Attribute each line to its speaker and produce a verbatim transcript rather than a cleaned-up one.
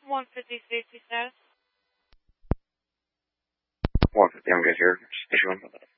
Speaker 1: one fifty safety status.
Speaker 2: one fifty, I'm good here. Station one.